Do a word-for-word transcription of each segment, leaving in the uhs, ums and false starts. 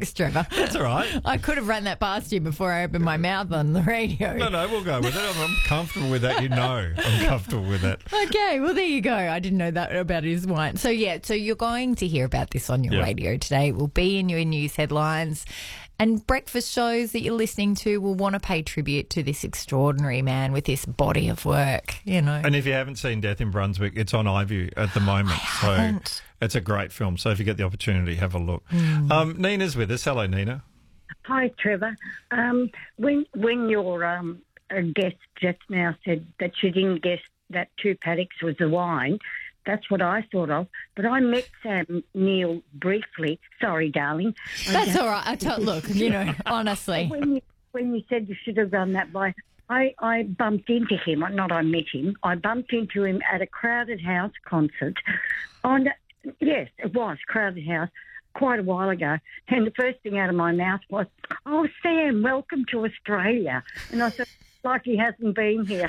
Thanks, Trevor. That's all right. I could have run that past you before I opened my mouth on the radio. No, no, we'll go with it. I'm, I'm comfortable with that. You know I'm comfortable with that. Okay, well, there you go. I didn't know that about his wine. So, yeah, so you're going to hear about this on your Yeah. radio today. It will be in your news headlines. And breakfast shows that you're listening to will want to pay tribute to this extraordinary man with this body of work, you know. And if you haven't seen Death in Brunswick, it's on iView at the moment. I so haven't. it's a great film. So if you get the opportunity, have a look. Mm. Um, Nina's with us. Hello, Nina. Hi, Trevor. Um, when when your um, uh, guest just now said that she didn't guess that two paddocks was the wine, that's what I thought of. But I met Sam Neill briefly. Sorry, darling. That's all right. I tell, look, you know, honestly. When you, when you said you should have run that by, I, I bumped into him. Not I met him. I bumped into him at a Crowded House concert. On yes, it was Crowded House. Quite a while ago, and the first thing out of my mouth was, "Oh, Sam, welcome to Australia." And I said, "Like he hasn't been here."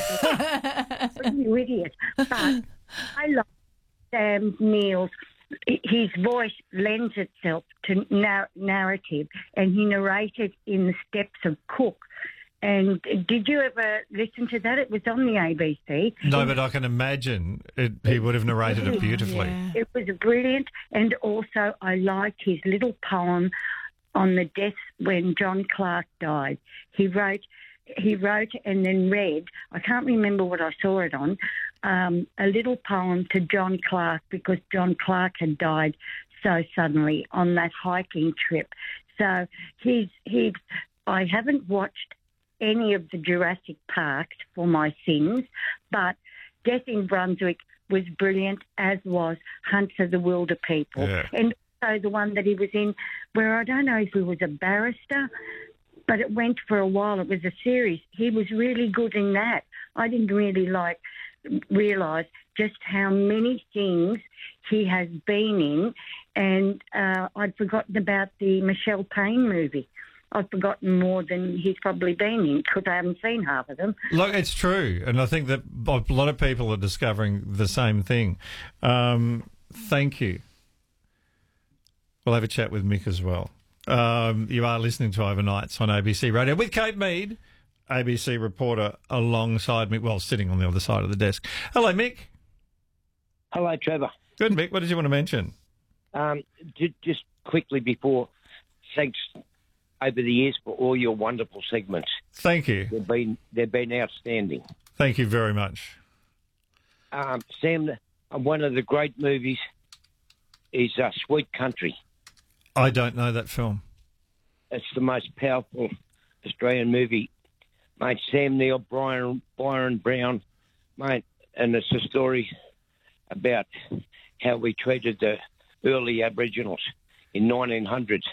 You idiot! But I love Sam Neill's. His voice lends itself to nar- narrative, and he narrated in the steps of Cook. And did you ever listen to that? It was on the A B C. No, but I can imagine it, he would have narrated it beautifully. Yeah. It was brilliant, and also I liked his little poem on the death when John Clark died. He wrote, he wrote and then read. I can't remember what I saw it on. Um, a little poem to John Clark because John Clark had died so suddenly on that hiking trip. So he's he's. I haven't watched any of the Jurassic Parks for my sins, but Death in Brunswick was brilliant, as was Hunt for the Wilder People. Yeah. And also the one that he was in where I don't know if he was a barrister, but it went for a while. It was a series. He was really good in that. I didn't really like realise just how many things he has been in, and uh, I'd forgotten about the Michelle Payne movie. I've forgotten more than he's probably been in because I haven't seen half of them. Look, it's true, and I think that a lot of people are discovering the same thing. Um, thank you. We'll have a chat with Mick as well. Um, you are listening to Overnights on A B C Radio with Kate Mead, A B C reporter, alongside Mick, well, sitting on the other side of the desk. Hello, Mick. Hello, Trevor. Good, Mick. What did you want to mention? Um, j- just quickly before, thanks over the years for all your wonderful segments. Thank you. They've been they've been outstanding. Thank you very much. Um, Sam, uh, one of the great movies is uh, Sweet Country. I don't know that film. It's the most powerful Australian movie, mate. Sam Neill, Brian Byron Brown, mate, and it's a story about how we treated the early Aboriginals in nineteen hundreds.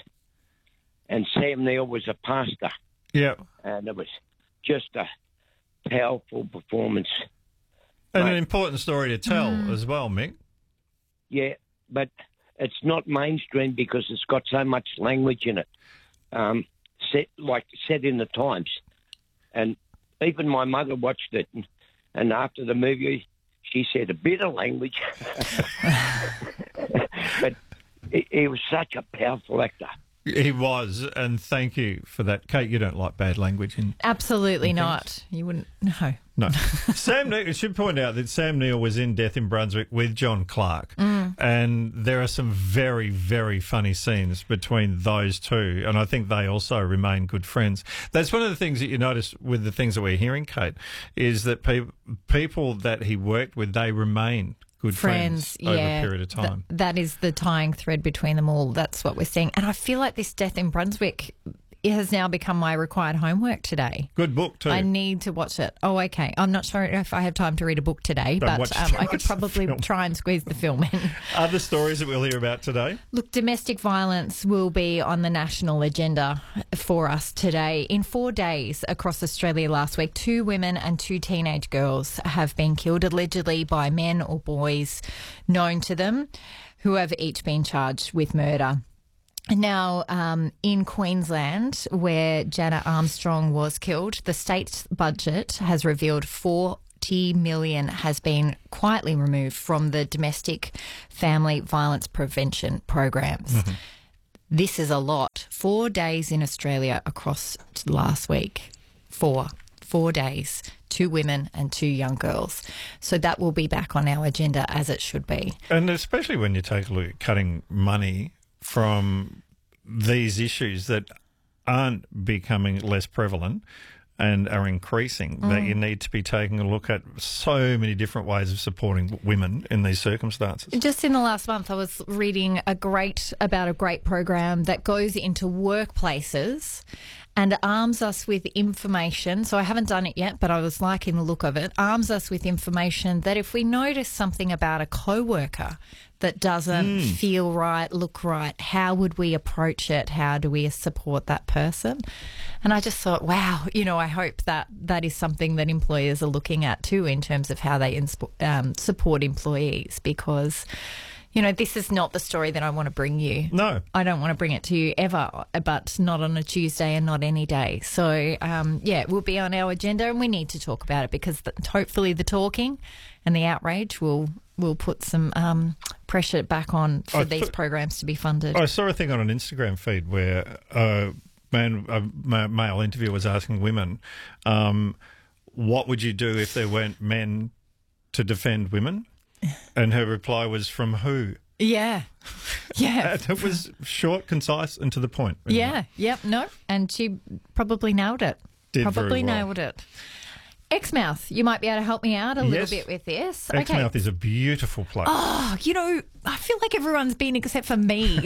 And Sam Neill was a pastor. Yeah. And it was just a powerful performance. And Mate. an important story to tell as well, Mick. Yeah, but it's not mainstream because it's got so much language in it, um, set, like set in the times. And even my mother watched it, and, and after the movie, she said a bit of language. But he, he was such a powerful actor. He was, and thank you for that. Kate, you don't like bad language in Absolutely in not. things? You wouldn't, no. No. Sam Neill, I should point out that Sam Neill was in Death in Brunswick with John Clark, Mm. and there are some very, very funny scenes between those two, and I think they also remain good friends. That's one of the things that you notice with the things that we're hearing, Kate, is that pe- people that he worked with, they remain good friends, Friends, over yeah. a period of Th- time. that is the tying thread between them all. That's what we're seeing. And I feel like this Death in Brunswick, it has now become my required homework today. Good book too. I need to watch it. Oh, okay. I'm not sure if I have time to read a book today, Don't watch- but um, I watch could the probably film. try and squeeze the film in. Other stories that we'll hear about today? Look, domestic violence will be on the national agenda for us today. In four days across Australia last week, two women and two teenage girls have been killed, allegedly by men or boys known to them, who have each been charged with murder. Now, um, in Queensland, where Jana Armstrong was killed, the state budget has revealed forty million dollars has been quietly removed from the domestic family violence prevention programs. Mm-hmm. This is a lot. Four days in Australia across last week. Four. Four days. Two women and two young girls. So that will be back on our agenda as it should be. And especially when you take a look at cutting money from these issues that aren't becoming less prevalent and are increasing, mm. that you need to be taking a look at so many different ways of supporting women in these circumstances. Just in the last month, I was reading a great about a great program that goes into workplaces and arms us with information. So I haven't done it yet, but I was liking the look of it. Arms us with information that if we notice something about a co-worker that doesn't mm. feel right, look right, how would we approach it? How do we support that person? And I just thought, wow, you know, I hope that that is something that employers are looking at too in terms of how they insp- um, support employees, because, you know, this is not the story that I want to bring you. No. I don't want to bring it to you ever, but not on a Tuesday and not any day. So, um, yeah, it will be on our agenda and we need to talk about it because the, hopefully the talking and the outrage will will put some um, pressure back on for I these th- programs to be funded. I saw a thing on an Instagram feed where a man, a male interviewer was asking women, um, what would you do if there weren't men to defend women? And her reply was, from who? Yeah. Yeah. And it was short, concise, and to the point. Yeah. Yep. No. And she probably nailed it. Did probably very well. nailed it. Exmouth, you might be able to help me out a little Yes. bit with this. Exmouth Okay. is a beautiful place. Oh, you know, I feel like everyone's been except for me.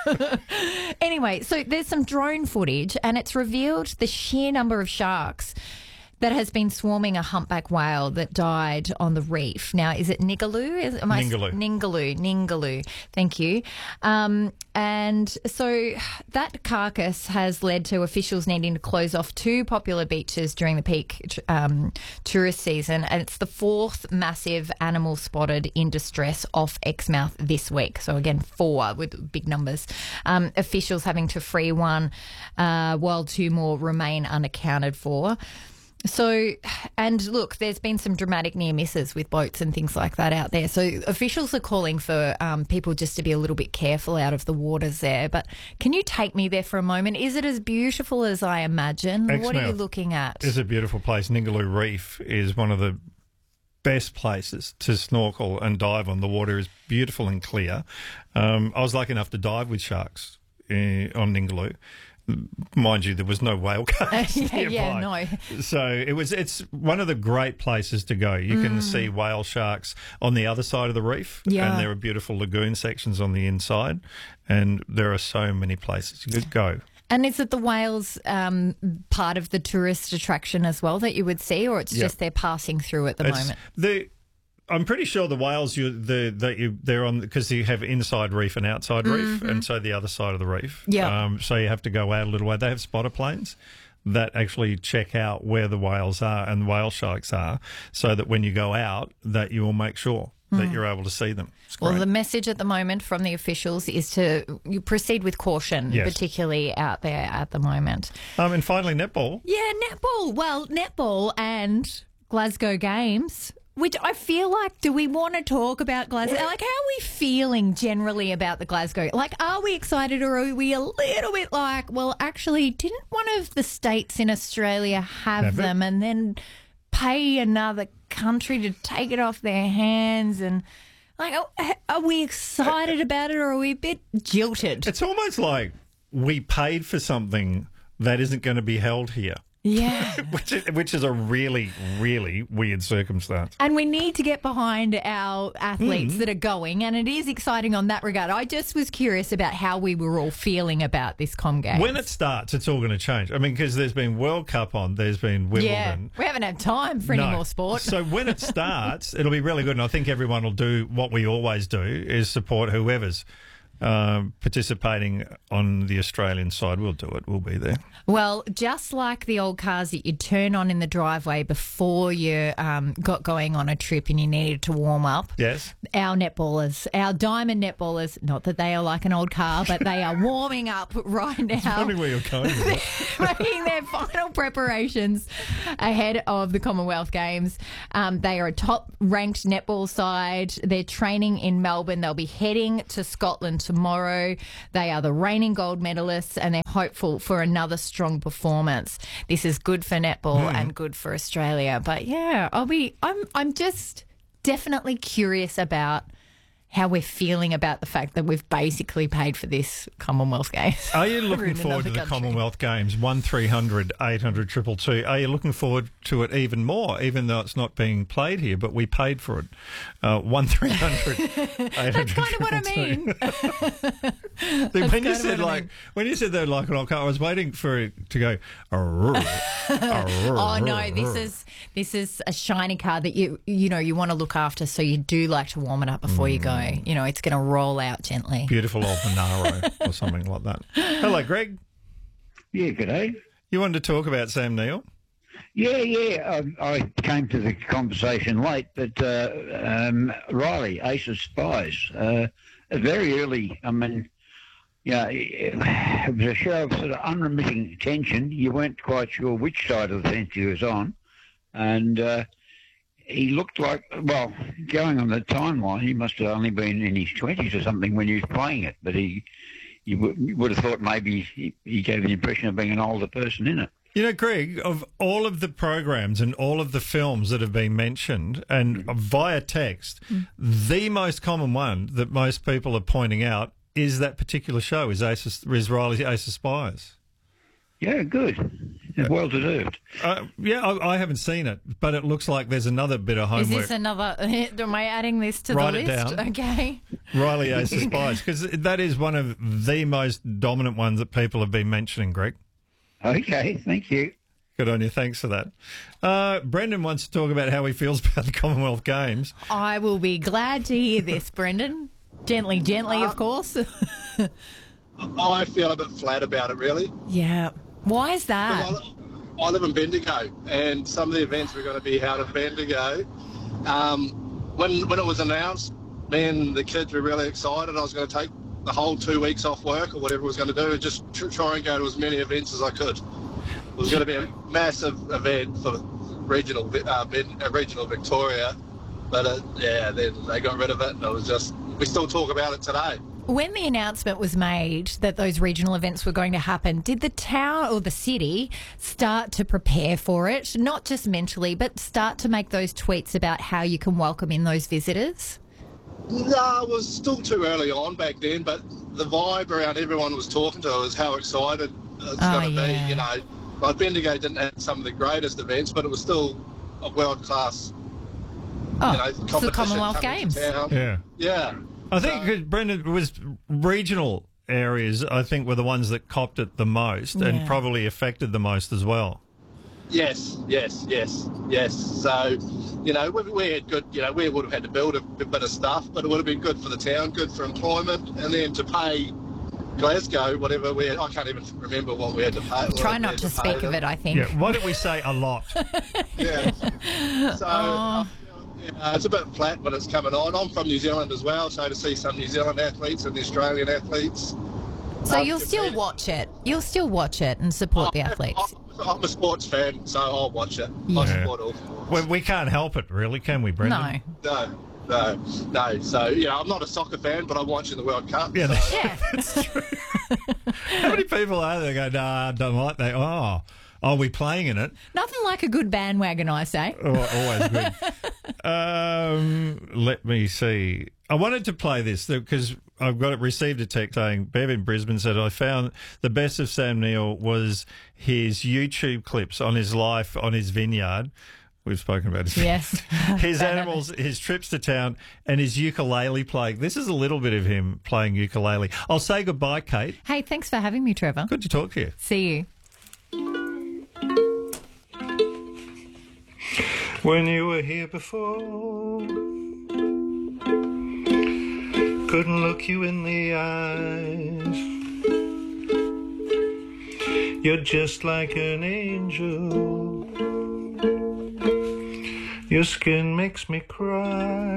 Anyway, so there's some drone footage and it's revealed the sheer number of sharks that has been swarming a humpback whale that died on the reef. Now, is it Ningaloo? Is, am I- Ningaloo. Ningaloo. Ningaloo. Thank you. Um, and so that carcass has led to officials needing to close off two popular beaches during the peak um, tourist season. And it's the fourth massive animal spotted in distress off Exmouth this week. So again, four with big numbers. Um, officials having to free one uh, while two more remain unaccounted for. So, and look, there's been some dramatic near misses with boats and things like that out there. So officials are calling for um, people just to be a little bit careful out of the waters there. But can you take me there for a moment? Is it as beautiful as I imagine? What are you Exmouth looking at? It's a beautiful place. Ningaloo Reef is one of the best places to snorkel and dive on. The water is beautiful and clear. Um, I was lucky enough to dive with sharks uh, on Ningaloo. Mind you, there was no whale cars yeah, nearby. yeah, no. So it was. It's one of the great places to go. You can see whale sharks on the other side of the reef, Yeah. and there are beautiful lagoon sections on the inside, and there are so many places you could go. And is it the whales um, part of the tourist attraction as well that you would see, or it's Yep. just they're passing through at the It's moment? the. I'm pretty sure the whales you the that you they're on because you have inside reef and outside reef, and so the other side of the reef. Yeah. Um, so you have to go out a little way. They have spotter planes that actually check out where the whales are and whale sharks are, so that when you go out, that you will make sure that you're able to see them. It's Well, great. the message at the moment from the officials is to you proceed with caution, Yes. particularly out there at the moment. um, and finally, netball. Yeah, netball. Well, netball and Glasgow Games, which I feel like, do we want to talk about Glasgow? Like, how are we feeling generally about the Glasgow? Like, are we excited or are we a little bit like, well, actually, didn't one of the states in Australia have, Have it? them and then pay another country to take it off their hands? And, like, are, are we excited about it or are we a bit jilted? It's almost like we paid for something that isn't going to be held here. Yeah. which is, which is a really, really weird circumstance. And we need to get behind our athletes that are going, and it is exciting on that regard. I just was curious about how we were all feeling about this Com Games. When it starts, it's all going to change. I mean, because there's been World Cup on, there's been yeah, Wimbledon. we haven't had time for any No. more sport. So when it starts, it'll be really good. And I think everyone will do what we always do, is support whoever's um, participating on the Australian side. We'll do it. We'll be there. Well, just like the old cars that you'd turn on in the driveway before you um, got going on a trip and you needed to warm up, Yes. our netballers, our diamond netballers, not that they are like an old car, but they are warming up right now. Tell me where you're going with it. Making their final preparations ahead of the Commonwealth Games. Um, they are a top-ranked netball side. They're training in Melbourne. They'll be heading to Scotland tomorrow. They are the reigning gold medalists and they're hopeful for another strong performance. This is good for netball Mm. and good for Australia. But yeah, I'll be, I'm, I'm just definitely curious about how we're feeling about the fact that we've basically paid for this Commonwealth Games. Are you looking in forward to the another country. Commonwealth Games? one three hundred eight hundred two two two. Are you looking forward to it even more, even though it's not being played here, but we paid for it? Uh, one three hundred eight hundred That's kind of what I mean. when you kind of said what I like mean. when you said they're like an old car, I was waiting for it to go. Oh no, this is this is a shiny car that you you know you want to look after, so you do like to warm it up before you go. You know, it's going to roll out gently. Beautiful old Monaro or something like that. Hello, Greg. Yeah, g'day. You wanted to talk about Sam Neill? Yeah, yeah. I, I came to the conversation late, but uh, um, Riley, Ace of Spies, uh, very early. I mean, yeah, it, it was a show of sort of unremitting tension. You weren't quite sure which side of the fence he was on, and uh, he looked like, well, going on the timeline, he must have only been in his twenties or something when he was playing it, but he, you, w- you would have thought maybe he, he gave the impression of being an older person in it. You know, Greg, of all of the programs and all of the films that have been mentioned and via text, mm. the most common one that most people are pointing out is that particular show, is, Ace of, is Riley's Ace of Spies. Yeah, good. It's well deserved. Uh, yeah, I, I haven't seen it, but it looks like there's another bit of homework. Is this another? Am I adding this to Write the it list? down. Okay. Riley Ace of Spies, because that is one of the most dominant ones that people have been mentioning, Greg. Okay, thank you. Good on you. Thanks for that. Uh, Brendan wants to talk about how he feels about the Commonwealth Games. I will be glad to hear this, Brendan. Gently, gently, of course. I feel a bit flat about it, really. Yeah. Why is that? I, I live in Bendigo, and some of the events were going to be held in Bendigo. Um, when when it was announced, me and the kids were really excited. I was going to take the whole two weeks off work or whatever I was going to do and just tr- try and go to as many events as I could. It was going to be a massive event for regional uh, uh, regional Victoria, but uh, yeah, then they got rid of it, and it was just, we still talk about it today. When the announcement was made that those regional events were going to happen, did the town or the city start to prepare for it, not just mentally, but start to make those tweets about how you can welcome in those visitors? No, it was still too early on back then, but the vibe around everyone was talking to was how excited it's Oh, going to yeah. be. You know, like Bendigo didn't have some of the greatest events, but it was still a world-class, Oh, you know, it's the competition Commonwealth coming Games. to town. Yeah. Yeah. I think, So- 'cause Brendan, it was regional areas, I think, were the ones that copped it the most Yeah. and probably affected the most as well. Yes, yes, yes, yes. So, you know, we, we had good, you know, we would have had to build a bit of stuff, but it would have been good for the town, good for employment, and then to pay Glasgow, whatever we had, I can't even remember what we had to pay. Try what we not had to pay speak of them. it, I think. Yeah. Why don't we say a lot? Yeah. So, Oh. uh, it's a bit flat when it's coming on. I'm from New Zealand as well, so to see some New Zealand athletes and the Australian athletes. So um, you'll still compared- watch it. You'll still watch it and support the athletes. I'm, I'm a sports fan, so I'll watch it. Yeah. I support all sports. we, we can't help it, really, can we, Brendan? No. No, no, no. So, you know, I'm not a soccer fan, but I'm watching the World Cup. Yeah, so. Yeah. How many people are there that go, nah, I don't like that? Oh, are we playing in it? Nothing like a good bandwagon, I say. Oh, always good. um, let me see. I wanted to play this because I've got received a text saying Bev in Brisbane said I found the best of Sam Neill was his YouTube clips on his life on his vineyard. We've spoken about his Yes. his animals, his trips to town, and his ukulele playing. This is a little bit of him playing ukulele. I'll say goodbye, Kate. Hey, thanks for having me, Trevor. Good to talk to you. See you. When you were here before, couldn't look you in the eyes. You're just like an angel. Your skin makes me cry.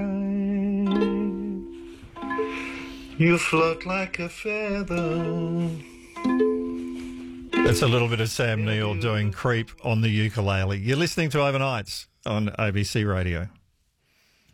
You float like a feather. That's a little bit of Sam Neill doing Creep on the ukulele. You're listening to Overnights on A B C Radio.